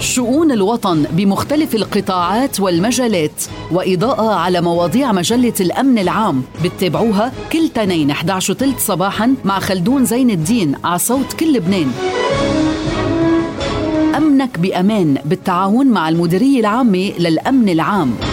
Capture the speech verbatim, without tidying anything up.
شؤون الوطن بمختلف القطاعات والمجالات، وإضاءة على مواضيع مجلة الأمن العام. بتتابعوها كل تنين إحدى عشر وثلث صباحاً مع خلدون زين الدين على صوت كل لبنان. أمنك بأمان بالتعاون مع المديرية العامة للأمن العام.